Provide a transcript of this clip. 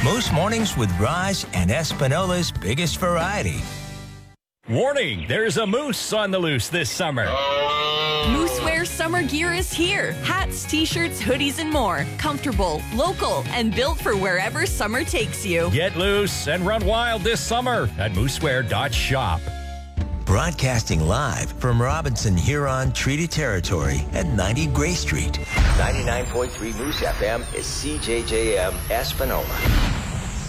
Moose Mornings with Raj and Espinola's biggest variety. Warning, there's a moose on the loose this summer. Moosewear summer gear is here. Hats, t-shirts, hoodies, and more. Comfortable, local, and built for wherever summer takes you. Get loose and run wild this summer at moosewear.shop. Broadcasting live from Robinson Huron Treaty Territory at 90 Gray Street. 99.3 Moose FM is CJJM Espinola.